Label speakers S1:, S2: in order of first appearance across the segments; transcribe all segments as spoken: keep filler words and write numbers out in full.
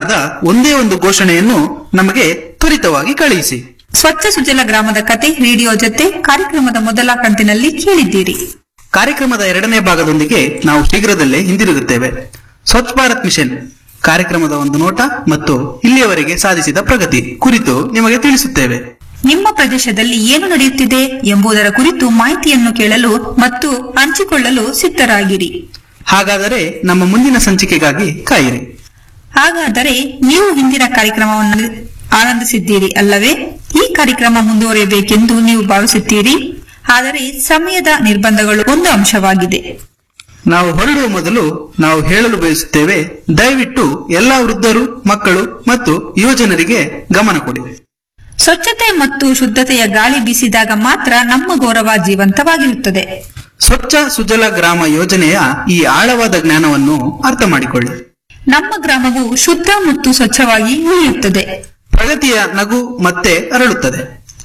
S1: ಮಾಡಬೇಕಾದ ಒಂದೇ ಒಂದು ಘೋಷಣೆಯನ್ನು ನಮಗೆ ತ್ವರಿತವಾಗಿ ಕಳುಹಿಸಿ.
S2: ಸ್ವಚ್ಛ ಸುಜಲ ಗ್ರಾಮದ ಕತೆ ರೇಡಿಯೋ ಜೊತೆ ಕಾರ್ಯಕ್ರಮದ ಮೊದಲ ಕಂತಿನಲ್ಲಿ ಕೇಳಿದ್ದೀರಿ.
S1: ಕಾರ್ಯಕ್ರಮದ ಎರಡನೇ ಭಾಗದೊಂದಿಗೆ ನಾವು ಶೀಘ್ರದಲ್ಲೇ ಹಿಂದಿರುಗುತ್ತೇವೆ. ಸ್ವಚ್ಛ ಭಾರತ್ ಮಿಷನ್ ಕಾರ್ಯಕ್ರಮದ ಒಂದು ನೋಟ ಮತ್ತು ಇಲ್ಲಿಯವರೆಗೆ ಸಾಧಿಸಿದ ಪ್ರಗತಿ ಕುರಿತು ನಿಮಗೆ ತಿಳಿಸುತ್ತೇವೆ.
S2: ನಿಮ್ಮ ಪ್ರದೇಶದಲ್ಲಿ ಏನು ನಡೆಯುತ್ತಿದೆ ಎಂಬುದರ ಕುರಿತು ಮಾಹಿತಿಯನ್ನು ಕೇಳಲು ಮತ್ತು ಹಂಚಿಕೊಳ್ಳಲು ಸಿದ್ಧರಾಗಿರಿ.
S1: ಹಾಗಾದರೆ ನಮ್ಮ ಮುಂದಿನ ಸಂಚಿಕೆಗಾಗಿ ಕಾಯಿರಿ.
S2: ಹಾಗಾದರೆ ನೀವು ಹಿಂದಿನ ಕಾರ್ಯಕ್ರಮವನ್ನು ಆನಂದಿಸಿದ್ದೀರಿ ಅಲ್ಲವೇ? ಈ ಕಾರ್ಯಕ್ರಮ ಮುಂದುವರಿಯಬೇಕೆಂದು ನೀವು ಭಾವಿಸುತ್ತೀರಿ. ಆದರೆ ಸಮಯದ ನಿರ್ಬಂಧಗಳು ಒಂದು ಅಂಶವಾಗಿದೆ.
S1: ನಾವು ಹೊರಡುವ ಮೊದಲು ನಾವು ಹೇಳಲು ಬಯಸುತ್ತೇವೆ, ದಯವಿಟ್ಟು ಎಲ್ಲಾ ವೃದ್ಧರು, ಮಕ್ಕಳು ಮತ್ತು ಯುವಜನರಿಗೆ ಗಮನ ಕೊಡಿ.
S2: ಸ್ವಚ್ಛತೆ ಮತ್ತು ಶುದ್ಧತೆಯ ಗಾಳಿ ಬೀಸಿದಾಗ ಮಾತ್ರ ನಮ್ಮ ಗೌರವ ಜೀವಂತವಾಗಿರುತ್ತದೆ.
S1: ಸ್ವಚ್ಛ ಸುಜಲ ಗ್ರಾಮ ಯೋಜನೆಯ ಈ ಆಳವಾದ ಜ್ಞಾನವನ್ನು ಅರ್ಥ ಮಾಡಿಕೊಳ್ಳಿ.
S2: ನಮ್ಮ ಗ್ರಾಮವು ಶುದ್ಧ ಮತ್ತು ಸ್ವಚ್ಛವಾಗಿ ಉಳಿಯುತ್ತದೆ.
S1: ಪ್ರಗತಿಯ ನಗು ಮತ್ತೆ ಅರಳುತ್ತದೆ.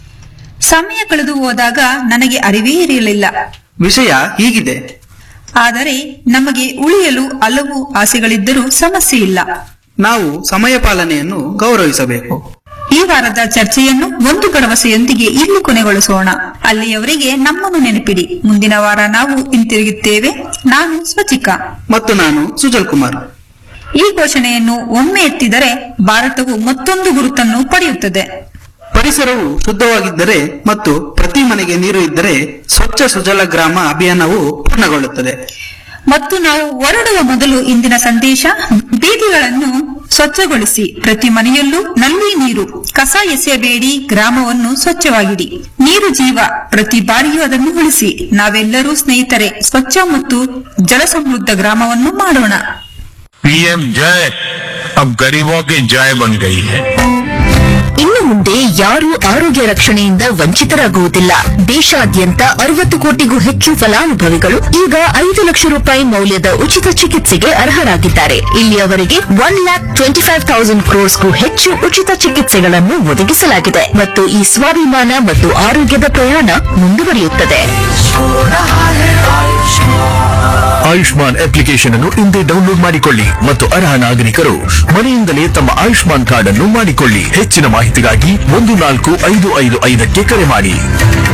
S2: ಸಮಯ ಕಳೆದು ಹೋದಾಗ ನನಗೆ ಅರಿವೇ ಇರಲಿಲ್ಲ.
S1: ವಿಷಯ ಹೀಗಿದೆ.
S2: ಆದರೆ ನಮಗೆ ಉಳಿಯಲು ಹಲವು ಆಸೆಗಳಿದ್ದರೂ ಸಮಸ್ಯೆ ಇಲ್ಲ.
S1: ನಾವು ಸಮಯ ಪಾಲನೆಯನ್ನು ಗೌರವಿಸಬೇಕು.
S2: ಈ ವಾರದ ಚರ್ಚೆಯನ್ನು ಒಂದು ಭರವಸೆಯೊಂದಿಗೆ ಇಲ್ಲಿ ಕೊನೆಗೊಳಿಸೋಣ. ಅಲ್ಲಿಯವರೆಗೆ ನಮ್ಮನ್ನು ನೆನಪಿಡಿ. ಮುಂದಿನ ವಾರ ನಾವು ಹಿಂತಿರುಗುತ್ತೇವೆ. ನಾನು ಸ್ವಚಿಕಾ
S1: ಮತ್ತು ನಾನು ಸುಜಲ್ ಕುಮಾರ್.
S2: ಈ ಘೋಷಣೆಯನ್ನು ಒಮ್ಮೆ ಎತ್ತಿದರೆ ಭಾರತವು ಮತ್ತೊಂದು ಗುರುತನ್ನು ಪಡೆಯುತ್ತದೆ.
S1: ಪರಿಸರವು ಶುದ್ಧವಾಗಿದ್ದರೆ ಮತ್ತು ಪ್ರತಿ ಮನೆಗೆ ನೀರು ಇದ್ದರೆ ಸ್ವಚ್ಛ ಸುಜಲ ಗ್ರಾಮ ಅಭಿಯಾನವು ಪೂರ್ಣಗೊಳ್ಳುತ್ತದೆ.
S2: ಮತ್ತು ನಾವು ಹೊರಡುವ ಮೊದಲು ಇಂದಿನ ಸಂದೇಶ: ಬೀದಿಗಳನ್ನು ಸ್ವಚ್ಛಗೊಳಿಸಿ, ಪ್ರತಿ ಮನೆಯಲ್ಲೂ ನಲ್ಲಿ ನೀರು, ಕಸ ಎಸೆಯಬೇಡಿ, ಗ್ರಾಮವನ್ನು ಸ್ವಚ್ಛವಾಗಿಡಿ. ನೀರು ಜೀವ, ಪ್ರತಿ ಬಾರಿಯೂ ಅದನ್ನು ಉಳಿಸಿ. ನಾವೆಲ್ಲರೂ ಸ್ನೇಹಿತರೆ, ಸ್ವಚ್ಛ ಮತ್ತು ಜಲ ಸಮೃದ್ಧ ಗ್ರಾಮವನ್ನು ಮಾಡೋಣ.
S3: ಪಿಎಂ ಜೈ अब गरीबों की जय बन गई है.
S4: ಇನ್ನು ಮುಂದೆ ಯಾರೂ ಆರೋಗ್ಯ ರಕ್ಷಣೆಯಿಂದ ವಂಚಿತರಾಗುವುದಿಲ್ಲ. ದೇಶಾದ್ಯಂತ ಅರವತ್ತು ಕೋಟಿಗೂ ಹೆಚ್ಚು ಫಲಾನುಭವಿಗಳು ಈಗ ಐದು ಲಕ್ಷ ರೂಪಾಯಿ ಮೌಲ್ಯದ ಉಚಿತ ಚಿಕಿತ್ಸೆಗೆ ಅರ್ಹರಾಗಿದ್ದಾರೆ. ಇಲ್ಲಿಯವರೆಗೆ one lac twenty five thousand ಕ್ರೋರ್ಸ್ಗೂ ಹೆಚ್ಚು ಉಚಿತ ಚಿಕಿತ್ಸೆಗಳನ್ನು ಒದಗಿಸಲಾಗಿದೆ ಮತ್ತು ಈ ಸ್ವಾಭಿಮಾನ ಮತ್ತು ಆರೋಗ್ಯದ ಪ್ರಯಾಣ ಮುಂದುವರಿಯುತ್ತದೆ.
S5: ಆಯುಷ್ಮಾನ್ ಅಪ್ಲಿಕೇಶನ್ ಅನ್ನು ಇಂದೇ ಡೌನ್ಲೋಡ್ ಮಾಡಿಕೊಳ್ಳಿ ಮತ್ತು ಅರ್ಹ ನಾಗರಿಕರು ಮನೆಯಿಂದಲೇ ತಮ್ಮ ಆಯುಷ್ಮಾನ್ ಕಾರ್ಡ್ ಅನ್ನು ಮಾಡಿಕೊಳ್ಳಿ. ಹೆಚ್ಚಿನ ಮಾಹಿತಿಗಾಗಿ ಒಂದು ನಾಲ್ಕು ಐದು ಐದು ಐದಕ್ಕೆ ಕರೆ ಮಾಡಿ.